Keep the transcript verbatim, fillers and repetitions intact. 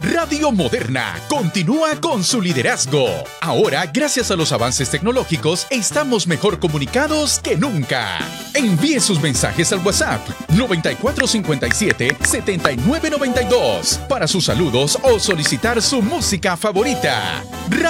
Radio Moderna continúa con su liderazgo. Ahora, gracias a los avances tecnológicos, estamos mejor comunicados que nunca. Envíe sus mensajes al WhatsApp noventa y cuatro cincuenta y siete setenta y nueve noventa y dos para sus saludos o solicitar su música favorita.